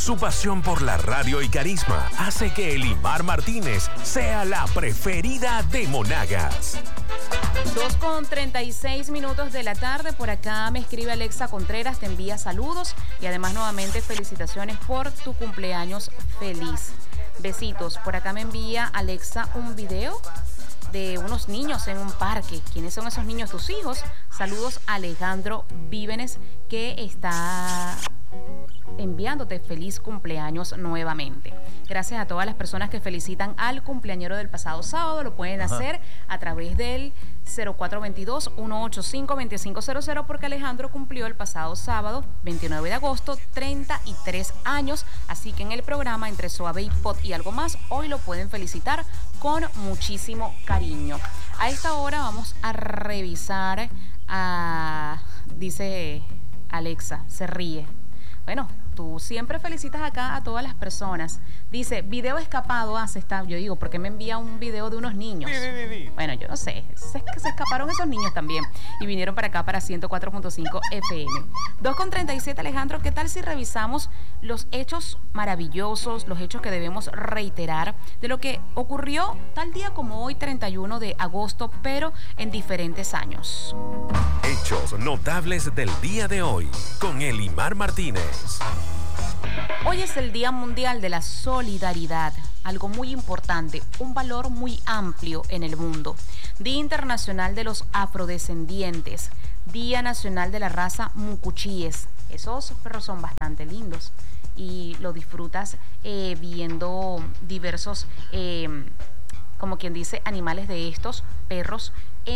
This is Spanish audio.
Su pasión por la radio y carisma hace que Elimar Martínez sea la preferida de Monagas. 2:36 de la tarde. Por acá me escribe Alexa Contreras, te envía saludos y además nuevamente felicitaciones por tu cumpleaños feliz. Besitos. Por acá me envía Alexa un video de unos niños en un parque. ¿Quiénes son esos niños? ¿Tus hijos? Saludos a Alejandro Vívenes, que está enviándote feliz cumpleaños nuevamente. Gracias a todas las personas que felicitan al cumpleañero del pasado sábado. Lo pueden hacer a través del 0422-185-2500, porque Alejandro cumplió el pasado sábado, 29 de agosto, 33 años. Así que en el programa Entre Suave y Pot y Algo Más, hoy lo pueden felicitar con muchísimo cariño. A esta hora vamos a revisar dice Alexa, se ríe. Bueno, tú siempre felicitas acá a todas las personas. Dice, video escapado, yo digo, ¿por qué me envía un video de unos niños? Bueno, yo no sé, se escaparon esos niños también y vinieron para acá para 104.5 FM. 2:37, Alejandro, ¿qué tal si revisamos los hechos maravillosos, los hechos que debemos reiterar de lo que ocurrió tal día como hoy, 31 de agosto, pero en diferentes años? Hechos notables del día de hoy con Elimar Martínez. Hoy es el Día Mundial de la Solidaridad, algo muy importante, un valor muy amplio en el mundo. Día Internacional de los Afrodescendientes, Día Nacional de la Raza Mucuchíes. Esos perros son bastante lindos y lo disfrutas viendo diversos, como quien dice, animales de estos perros